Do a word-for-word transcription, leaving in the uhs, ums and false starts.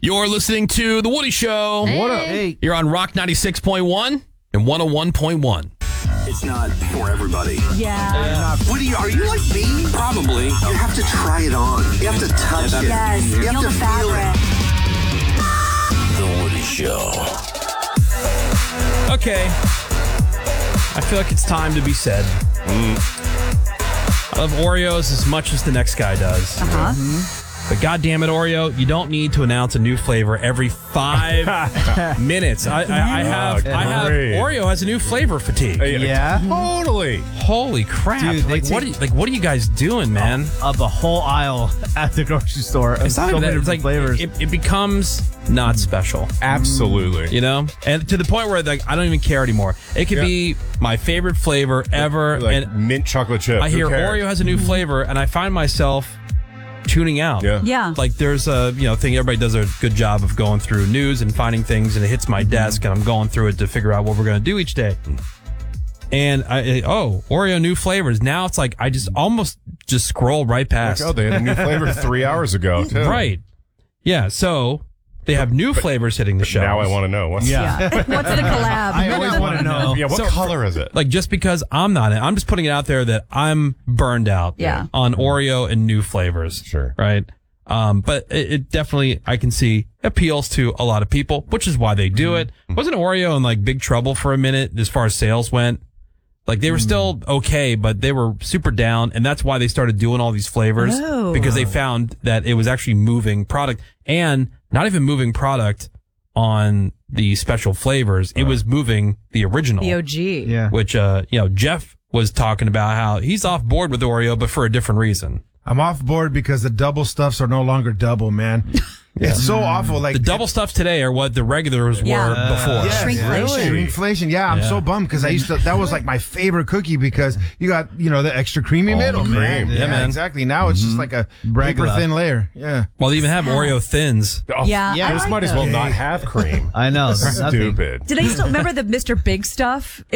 You're listening to The Woody Show. Hey. What up? Hey. You're on Rock ninety-six point one and one oh one point one. It's not for everybody. Yeah. What are you, are you like me? Probably. You have to try it on. You have to touch it. Yes. You have Feel to the feel fabric. it. The Woody Show. Okay. I feel like it's time to be said. Mm. I love Oreos as much as the next guy does. Uh-huh. Mm-hmm. But goddamn it, Oreo, you don't need to announce a new flavor every five minutes. I, I, I have, I have. Agree. Oreo has a new flavor fatigue. Yeah. Totally. Holy crap! Dude, they like, what? Are take- you, like, what are you guys doing, man? Of a whole aisle at the grocery store. It's not so even that. many It's like flavors. it, it becomes not special. Absolutely. You know, and to the point where like I don't even care anymore. It could Yeah. be my favorite flavor ever, Like and mint chocolate chip. I Who hear cares? Oreo has a new flavor, and I find myself tuning out. Yeah. Yeah. Like there's a you know thing everybody does a good job of going through news and finding things, and it hits my desk, and I'm going through it to figure out what we're going to do each day. And I oh Oreo new flavors. Now it's like I just almost just scroll right Like, past. oh, they had a new flavor three hours ago, too. Right. Yeah. So they have new flavors hitting the shelves. Now I want to know. What's yeah. What's the collab? I always want to know. Yeah, what So- color is it? Like just because I'm not in, I'm just putting it out there that I'm burned out Yeah. on Oreo and new flavors. Sure. Right. Um, but it, it definitely, I can see, appeals to a lot of people, which is why they do it. Wasn't Oreo in like big trouble for a minute as far as sales went? Like they were still okay, but they were super down, and that's why they started doing all these flavors Oh. because they found that it was actually moving product, and not even moving product on the special flavors. It was moving the original, The O G. Yeah. which uh, you know, Jeff was talking about how he's off board with Oreo, but for a different reason. I'm off board because the double stuffs are no longer double, man. It's so awful. Like The double stuffs today are what the regulars Yeah. were before. Yes, Shrinkflation. Shrinkflation. Yeah, I'm Yeah. so bummed because I used to. That was like my favorite cookie because you got you know the extra creamy middle, cream. man. Yeah, Yeah, man. exactly. Now it's just like a Regular. paper thin layer. Yeah. Well, they even have Oreo thins. Oh, Yeah, Yeah, I This like might as well those. not have cream. I know. Nothing. Stupid. Did I still remember the Mister Big stuff?